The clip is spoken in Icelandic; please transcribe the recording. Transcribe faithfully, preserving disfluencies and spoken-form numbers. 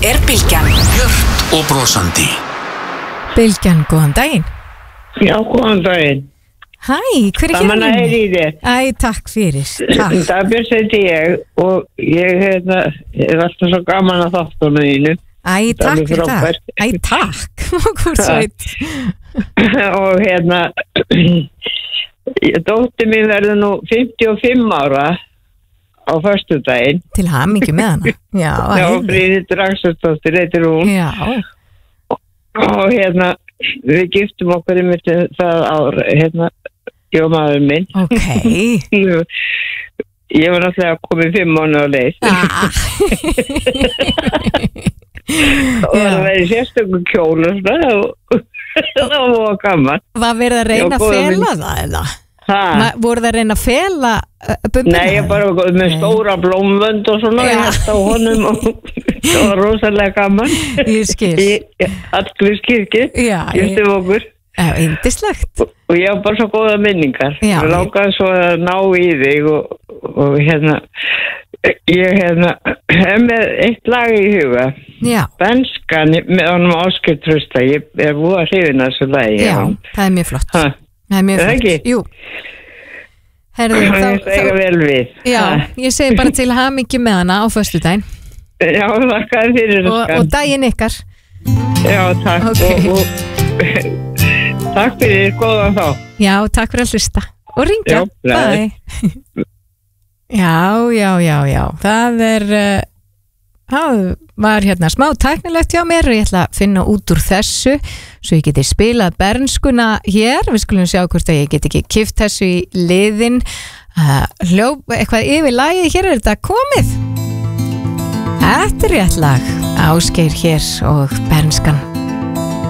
er Bylgjan. Björt og brosandi. Bylgjan, góðan daginn. Já, góðan daginn. Hæ, hver er Það manna er í þér. Æ, takk fyrir. Takk. Það byrst þetta ég og ég hérna, er alltaf svo gaman að þáttunum þínu. Æ, takk fyrir það. Æ, takk. Hvort sveit. Og hérna, dóttir mín verður nú fimmtíu og fimm ára á föstudaginn. Til hamingju með hana. Já, Já, Brynhildur Axelsdóttir heitir hún. Já. Og hérna, við giftum okkur í mitt það ár, hérna, ég og maður minn. Ok. Ég var náttúrulega komið fimm mánuð á leið. Ah. Og það verið sérstökum kjól og svona og það var gaman. Var verið að reyna að fela það eða? Ma, voru það að reyna að fela uh, bumbuna? Nei, ég bara með stóra blómvönd og svona ég hætti á honum og það var rosalega gaman. Ég skil. Í Hallgrímskirkju, giftum okkur. Já, yndislegt. Og, og ég var bara svo góða minningar. Já, ég langaði svo að ná í þig og, og hérna, ég hérna, hef með eitt lag í huga. Já. Benskan með honum Ásgeir Trausta, ég er búið að hrifina þessu lagi. Já, það er mjög flott. Ha. Það er mjög flott. Ekki? Jú. Herðu, þá... Það er eiga vel við. Já, ég segi bara til hamingju með hana á föstudaginn. Já, þakka þér fyrir og, og daginn ykkar. Já, takk. Okay. Og, og, takk fyrir, góðan þá. Já, takk fyrir að hlusta. Og ringja. Já, bye. Já, já, já, já. Það er... Uh, það var hérna smá tæknilegt hjá mér og ég ætla að finna út úr þessu svo ég geti spilað bernskuna hér. Við skulum sjá hvort að ég get ekki kift þessu í liðin. Uh, hljóp eitthvað yfir lagið. Hér er þetta komið. Þetta er rétt lag. Ásgeir hér og bernskan.